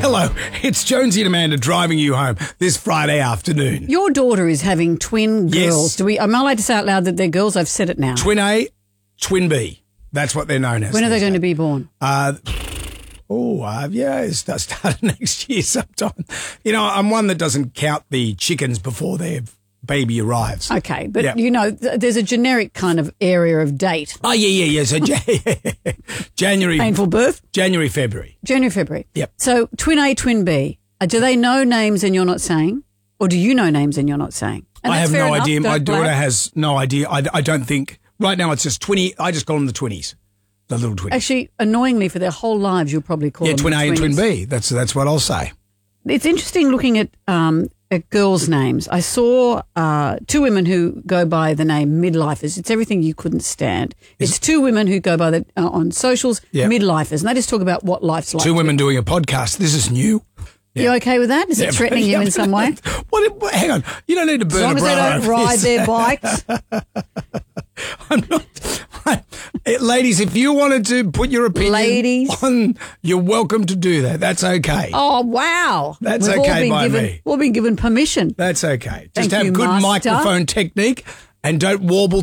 Hello, it's Jonesy and Amanda driving you home this Friday afternoon. Your daughter is having twin girls. Yes. Am I allowed to say out loud that they're girls? I've said it now. Twin A, Twin B. That's what they're known as. When are they going to be born? It's starting next year sometime. You know, I'm one that doesn't count the chickens before their baby arrives. Okay, but Yeah. there's a generic kind of area of date. Oh, yeah. So January. Painful birth? January, February. January, February. Yep. So twin A, twin B. Do they know names and you're not saying? Or do you know names and you're not saying? And I that's have fair no enough, idea. My don't daughter blame. has no idea. I don't think. Right now it's just 20. I just call them the 20s. The little 20s. Actually, annoyingly, for their whole lives, you'll probably call them Twin the A and Twin 20s. B. That's what I'll say. It's interesting looking at girls' names. I saw two women who go by the name midlifers. It's everything you couldn't stand. It's two women who go by the on socials midlifers, and they just talk about what life's like. Two women doing a podcast. This is new. You okay with that? Is it threatening you in some way? What, hang on. You don't need to burn As long a as they bra don't over ride this. their bikes. I'm not. Ladies, if you wanted to put your opinion on, you're welcome to do that. That's okay. Oh, wow. That's We've okay by given, me. We've been given permission. That's okay. Thank Just have you, good Master. microphone technique and don't warble